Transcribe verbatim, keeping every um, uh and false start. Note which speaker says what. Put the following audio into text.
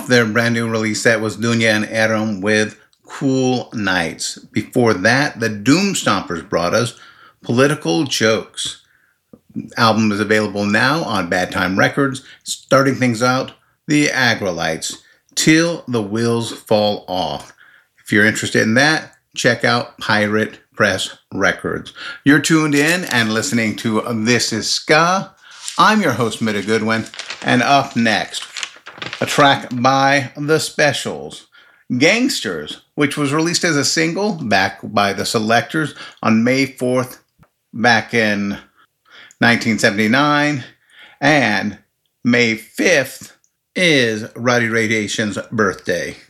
Speaker 1: their brand new release set was Dunya and Aram with Cool Nights. Before that, the Doom Stompers brought us Political Jokes. The album is available now on Bad Time Records. Starting things out, the Agrolites, Till the Wheels Fall Off. If you're interested in that, check out Pirate Press Records. You're tuned in and listening to This Is Ska. I'm your host, Mitta Goodwin, and up next, a track by The Specials, Gangsters, which was released as a single back by the Selectors on May fourth back in nineteen seventy-nine, and May fifth is Rowdy Radiation's birthday.